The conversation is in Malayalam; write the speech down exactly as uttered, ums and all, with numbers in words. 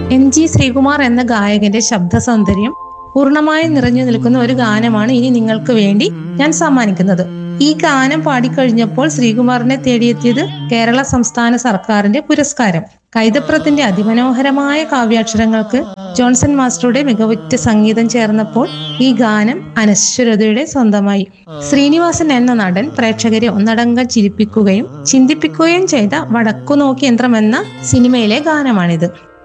എം ജി ശ്രീകുമാർ എന്ന ഗായകന്റെ ശബ്ദ സൗന്ദര്യം പൂർണ്ണമായും നിറഞ്ഞു നിൽക്കുന്ന ഒരു ഗാനമാണ് ഇനി നിങ്ങൾക്ക് വേണ്ടി ഞാൻ സമ്മാനിക്കുന്നത്. ഈ ഗാനം പാടിക്കഴിഞ്ഞപ്പോൾ ശ്രീകുമാറിനെ തേടിയെത്തിയത് കേരള സംസ്ഥാന സർക്കാരിന്റെ പുരസ്കാരം. കൈതപ്രത്തിന്റെ അതിമനോഹരമായ കാവ്യാക്ഷരങ്ങൾക്ക് ജോൺസൺ മാസ്റ്ററുടെ മികവുറ്റ സംഗീതം ചേർന്നപ്പോൾ ഈ ഗാനം അനശ്വരതയുടെ സ്വന്തമായി. ശ്രീനിവാസൻ എന്ന നടൻ പ്രേക്ഷകരെ ഒന്നടങ്കം ചിരിപ്പിക്കുകയും ചിന്തിപ്പിക്കുകയും ചെയ്ത വടക്കുനോക്കി യന്ത്രം എന്ന സിനിമയിലെ ഗാനമാണിത്.